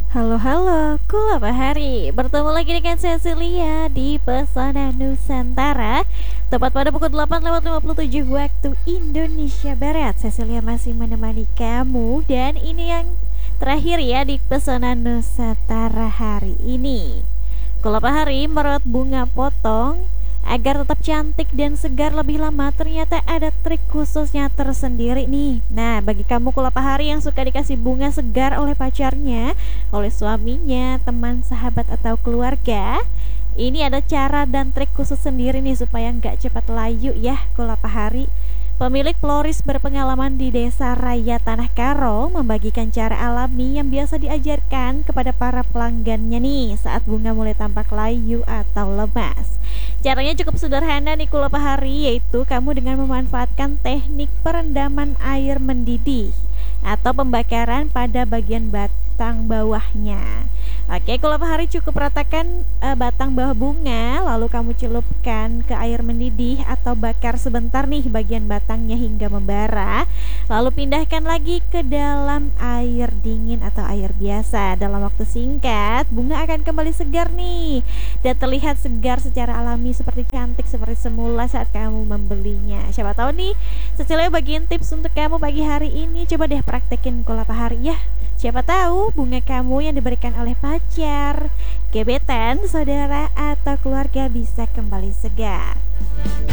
Halo, Kulapa Hari. Bertemu lagi dengan Cecilia di Pesona Nusantara. Tepat pada pukul 8:57 waktu Indonesia Barat. Cecilia masih menemani kamu dan ini yang terakhir ya di Pesona Nusantara hari ini. Kulapa Hari merawat bunga potong agar tetap cantik dan segar lebih lama. Ternyata ada trik khususnya tersendiri nih. Nah, bagi kamu Kulapa Hari yang suka dikasih bunga segar oleh pacarnya, oleh suaminya, teman, sahabat, atau keluarga, ini ada cara dan trik khusus sendiri nih supaya nggak cepat layu ya Kulapa Hari. Pemilik floris berpengalaman di Desa Raya Tanah Karo membagikan cara alami yang biasa diajarkan kepada para pelanggannya nih saat bunga mulai tampak layu atau lemas. Caranya cukup sederhana nih Kulapa Hari, yaitu kamu dengan memanfaatkan teknik perendaman air mendidih atau pembakaran pada bagian batang bawahnya. Oke, Kulapa Hari cukup ratakan batang bawah bunga, lalu kamu celupkan ke air mendidih atau bakar sebentar nih bagian batangnya hingga membara. Lalu pindahkan lagi ke dalam air dingin atau air biasa. Dalam waktu singkat, bunga akan kembali segar nih dan terlihat segar secara alami seperti cantik seperti semula saat kamu membelinya. Siapa tahu nih, Cecilia bagiin tips untuk kamu pagi hari ini. Coba deh praktekin Kulapa Hari ya. Siapa tahu bunga kamu yang diberikan oleh pacar, gebetan, saudara, atau keluarga bisa kembali segar.